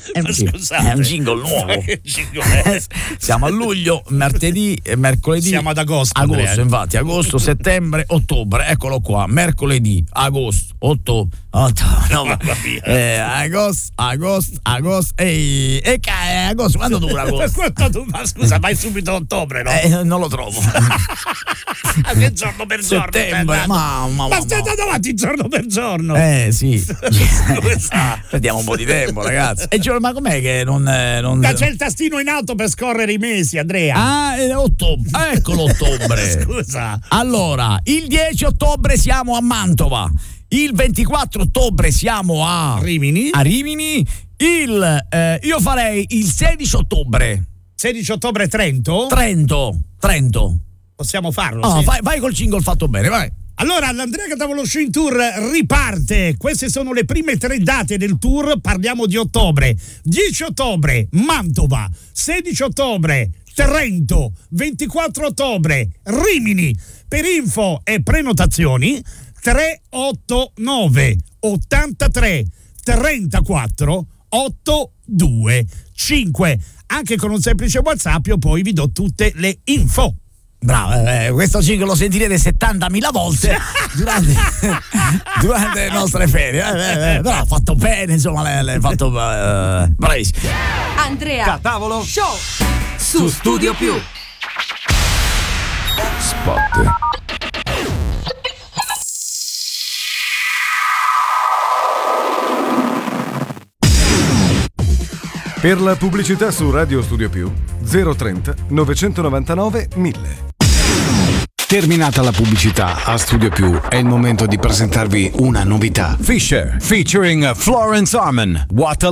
È un jingle nuovo. Siamo a luglio, mercoledì. Siamo ad agosto. Agosto, infatti, agosto, settembre, ottobre. Eccolo qua, mercoledì, agosto, ottobre. Agosto. E agosto, quando dura agosto? Ma scusa, vai subito a ottobre, no? Non lo trovo. Che giorno per giorno? Settembre, ma stai andando avanti giorno per giorno. Sì. Perdiamo un po' di tempo, ragazzi. Ma com'è che non... C'è il tastino in alto per scorrere i mesi, Andrea. Ottobre. Eccolo, ottobre. Scusa. Allora, il 10 ottobre siamo a Mantova. Il 24 ottobre siamo a Rimini. Io farei il 16 ottobre. 16 ottobre Trento. Possiamo farlo? Sì. Vai col jingle fatto bene, vai. Allora, l'Andrea Catavolo Show in Tour riparte. Queste sono le prime 3 date del tour. Parliamo di ottobre. 10 ottobre Mantova, 16 ottobre Trento, 24 ottobre Rimini. Per info e prenotazioni 389 83 34 825. Anche con un semplice WhatsApp io poi vi do tutte le info. Bravo, questo jingle lo sentirete 70.000 volte durante le nostre ferie. Però ha fatto bene, insomma, l'hai fatto bravissimo. Andrea Catavolo Show su Studio Più. Spot. Per la pubblicità su Radio Studio Più 030 999 1000. Terminata la pubblicità a Studio Più, è il momento di presentarvi una novità. Fisher featuring Florence Arman. What a